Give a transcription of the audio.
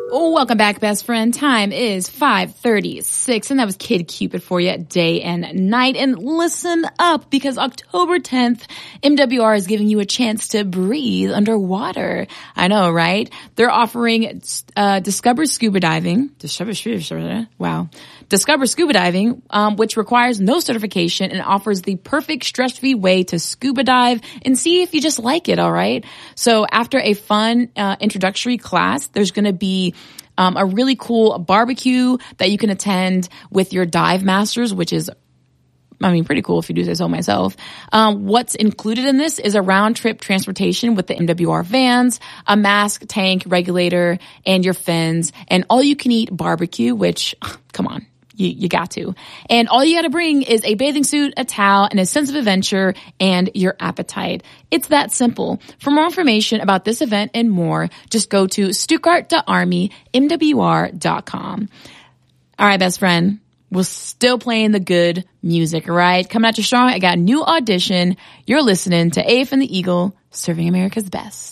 Welcome back, best friend. Time is 5:36, and that was Kid Cupid for you day and night. And listen up, because October 10th, MWR is giving you a chance to breathe underwater. I know, right? They're offering Discover Scuba Diving. Discover Scuba Diving, which requires no certification and offers the perfect stress-free way to scuba dive and see if you just like it, all right? So after a fun introductory class, there's going to be a really cool barbecue that you can attend with your dive masters, which is, pretty cool if you do say so myself. What's included in this is a round-trip transportation with the MWR vans, a mask, tank, regulator, and your fins, and all-you-can-eat barbecue, which, come on. You got to. And all you got to bring is a bathing suit, a towel, and a sense of adventure and your appetite. It's that simple. For more information about this event and more, just go to stuttgart.armymwr.com. All right, best friend. We're still playing the good music, right? Coming at you strong. I got a new audition. You're listening to AF and the Eagle, serving America's best.